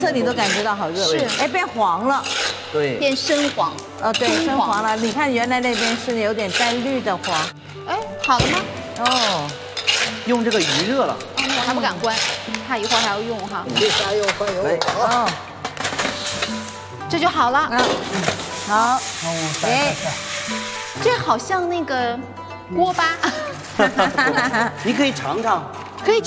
这里都感觉到好热。 是， 哎，变黄了。 对， 变深黄。 对，深黄了。你看原来那边是有点带绿的黄。 哎，好了吗？ 哦， 用这个余热了。 我还不敢关，怕一会儿还要用哈。 别加油，换油。 哦， 这就好了。 好。 哎， 这好像那个锅巴。 你可以尝尝。